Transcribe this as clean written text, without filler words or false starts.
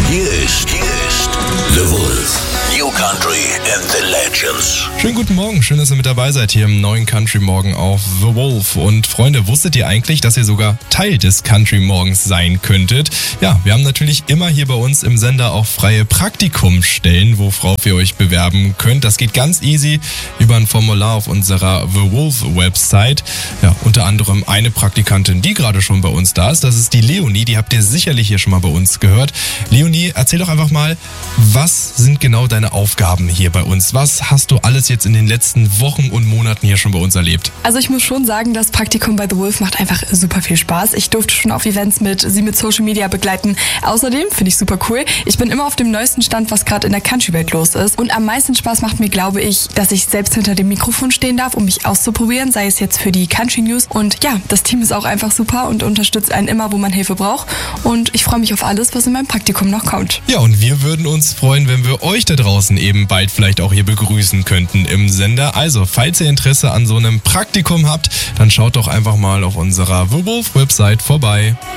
Hier ist The Wolf. New Country and the Legends. Schönen guten Morgen, schön, dass ihr mit dabei seid hier im neuen Country Morgen auf The Wolf. Und Freunde, wusstet ihr eigentlich, dass ihr sogar Teil des Country Morgens sein könntet? Ja, wir haben natürlich immer hier bei uns im Sender auch freie Praktikumsstellen, worauf ihr euch bewerben könnt. Das geht ganz easy über ein Formular auf unserer The Wolf Website. Ja, unter anderem eine Praktikantin, die gerade schon bei uns da ist. Das ist die Leonie, die habt ihr sicherlich hier schon mal bei uns gehört. Leonie, erzähl doch einfach mal, was sind genau deine Aufgaben hier bei uns? Was hast du alles jetzt in den letzten Wochen und Monaten hier schon bei uns erlebt? Also ich muss schon sagen, das Praktikum bei The Wolf macht einfach super viel Spaß. Ich durfte schon auf Events mit Social Media begleiten. Außerdem finde ich super cool. Ich bin immer auf dem neuesten Stand, was gerade in der Country-Welt los ist. Und am meisten Spaß macht mir, glaube ich, dass ich selbst hinter dem Mikrofon stehen darf, um mich auszuprobieren, sei es jetzt für die Country News. Und ja, das Team ist auch einfach super und unterstützt einen immer, wo man Hilfe braucht. Und ich freue mich auf alles, was in meinem Praktikum noch kommt. Ja, und wir würden uns freuen, wenn wir euch da draußen eben bald vielleicht auch hier begrüßen könnten im Sender. Also, falls ihr Interesse an so einem Praktikum habt, dann schaut doch einfach mal auf unserer The Wolf Website vorbei.